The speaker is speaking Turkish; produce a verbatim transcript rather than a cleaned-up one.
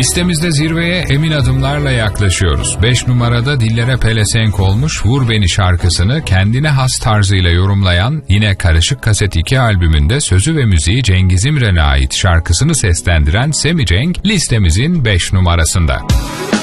Listemizde zirveye emin adımlarla yaklaşıyoruz. beş numarada dillere pelesenk olmuş Vur Beni şarkısını kendine has tarzıyla yorumlayan, yine Karışık Kaset iki albümünde sözü ve müziği Cengiz İmren'e ait şarkısını seslendiren Semi Cenk listemizin beş numarasında.